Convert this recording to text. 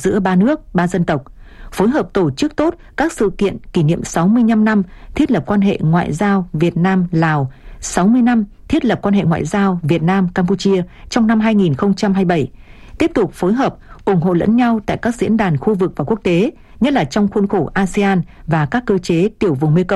giữa ba nước, ba dân tộc, phối hợp tổ chức tốt các sự kiện kỷ niệm 65 năm thiết lập quan hệ ngoại giao Việt Nam-Lào, 60 năm thiết lập quan hệ ngoại giao Việt Nam-Campuchia trong năm 2027, tiếp tục phối hợp, ủng hộ lẫn nhau tại các diễn đàn khu vực và quốc tế, nhất là trong khuôn khổ ASEAN và các cơ chế tiểu vùng Mekong.